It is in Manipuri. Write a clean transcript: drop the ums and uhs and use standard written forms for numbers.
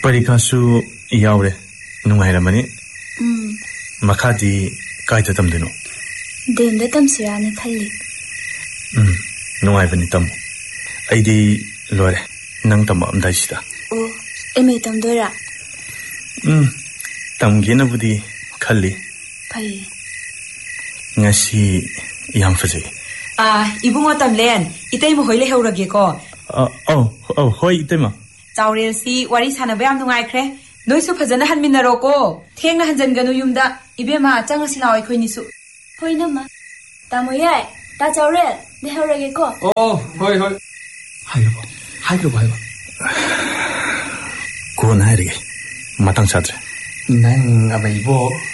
ꯄꯔꯤꯈꯥꯁꯨ ꯌꯥꯎꯔꯦ ꯅꯨꯡꯉꯥꯏꯔꯝꯃꯅꯤ ꯃꯈꯥꯗꯤ ꯀꯥꯏꯗ ꯇꯝꯗꯣꯏꯅꯣ ꯗꯦꯝꯗ ꯇꯝꯁꯤꯔꯥꯅ ꯈꯜꯂꯤ ꯅꯨꯡꯉꯥꯏꯕꯅꯤ ꯇꯝꯃꯨ ꯑꯩꯗꯤ ꯂꯣꯏꯔꯦ ꯅꯪ ꯇꯝꯃꯛꯑꯝꯗꯥꯏꯁꯤꯗ ꯑꯣ MA ꯇꯝꯗꯣꯏꯔꯥ ꯇꯝꯒꯦꯅꯕꯨꯗꯤ ꯈꯜꯂꯤ ꯐꯩ ngasi yam fazai ibungo tamlen itay mo hoy lehurage ko hoi itema chaurel si wari sanaba yam nungai khre noi su phajana hanminaro ko thengna hanjan ganu yumda ibema changasi lawai khoini su hoina ma tamoyai ta chaurel lehurage ko hoi hairo ko na ri matang chadre nang abaibo